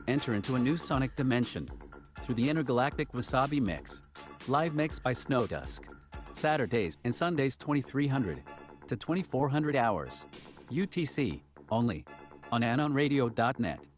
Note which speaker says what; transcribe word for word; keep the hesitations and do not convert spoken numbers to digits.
Speaker 1: Enter into a new sonic dimension through the intergalactic Wasabi Mix. Live mix by Snowdusk. Saturdays and Sundays twenty-three hundred to twenty-four hundred hours. U T C only on anon radio dot net.